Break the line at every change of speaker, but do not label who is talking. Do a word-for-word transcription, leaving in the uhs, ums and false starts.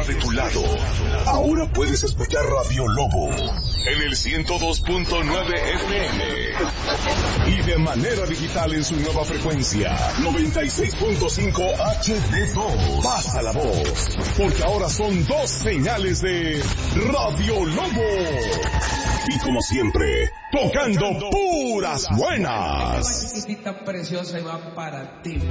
está de tu lado. Ahora puedes escuchar Radio Lobo en el ciento dos punto nueve F M y de manera digital en su nueva frecuencia noventa y seis punto cinco H D dos. Pasa la voz, porque ahora son dos señales de Radio Lobo. Y como siempre, tocando puras buenas.
Una chiquitita preciosa y va para ti.